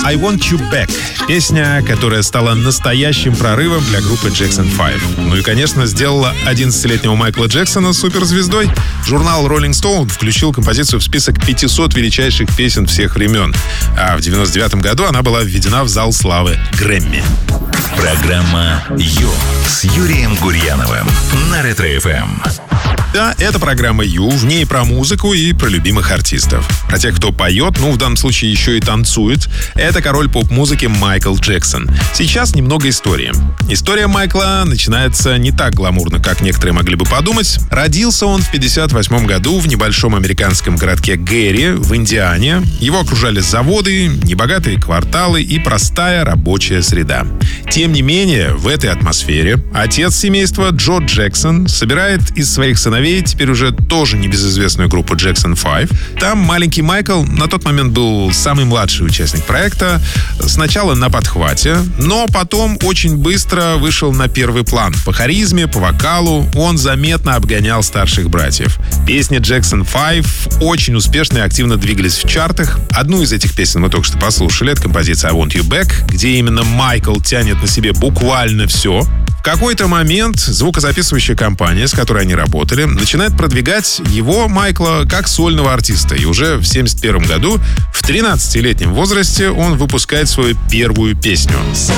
I Want You Back. Песня, которая стала настоящим прорывом для группы Jackson 5. Ну и, конечно, сделала 11-летнего Майкла Джексона суперзвездой. Журнал Rolling Stone включил композицию в список 500 величайших песен всех времен. А в 1999 году она была введена в зал славы Грэмми. Программа «Ю» с Юрием Гурьяновым на Ретро-ФМ. Да, это программа «Ю», в ней про музыку и про любимых артистов. Про тех, кто поет, ну, в данном случае еще и танцует. Это король поп-музыки Майкл Джексон. Сейчас немного истории. История Майкла начинается не так гламурно, как некоторые могли бы подумать. Родился он в 1958 году в небольшом американском городке Гэри в Индиане. Его окружали заводы, небогатые кварталы и простая рабочая среда. Тем не менее, в этой атмосфере отец семейства Джо Джексон собирает из своих сыновей теперь уже тоже небезызвестную группу Jackson 5. Там маленький Майкл на тот момент был самый младший участник проекта. Сначала на подхвате, но потом очень быстро вышел на первый план. По харизме, по вокалу он заметно обгонял старших братьев. Песни Jackson 5 очень успешно и активно двигались в чартах. Одну из этих песен мы только что послушали. Это композиция I Want You Back, где именно Майкл тянет на себе буквально все. В какой-то момент звукозаписывающая компания, с которой они работали, начинает продвигать его, Майкла, как сольного артиста. И уже в 1971 году, в 13-летнем возрасте, он выпускает свою первую песню.